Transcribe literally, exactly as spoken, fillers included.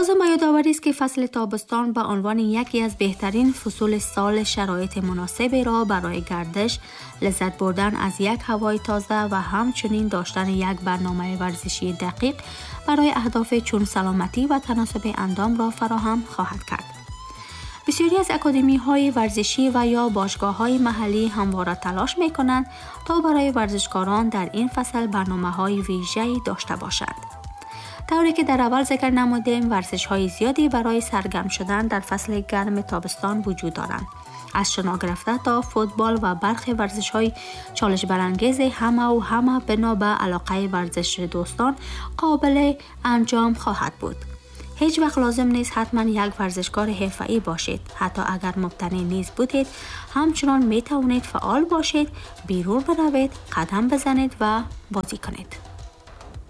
لازم به یادآوری است که فصل تابستان به عنوان یکی از بهترین فصول سال شرایط مناسبی را برای گردش، لذت بردن از یک هوای تازه و همچنین داشتن یک برنامه ورزشی دقیق برای اهداف چون سلامتی و تناسب اندام را فراهم خواهد کرد. بسیاری از اکادمی‌های ورزشی و یا باشگاه‌های محلی همواره تلاش می‌کنند تا برای ورزشکاران در این فصل برنامه‌های ویژه‌ای داشته باشند. طوری که در اول ذکر نمودیم، ورزش‌های زیادی برای سرگرم شدن در فصل گرم تابستان وجود دارند. از شنا گرفته تا فوتبال و برخی ورزش‌های چالش برانگیز همه و همه بنا به علاقه ورزش دوستان قابل انجام خواهد بود. هیچ وقت لازم نیست حتما یک ورزشکار حرفه‌ای باشید. حتی اگر مبتدی نیز بودید، همچنان می توانید فعال باشید، بیرون بروید، قدم بزنید و بازی کنید.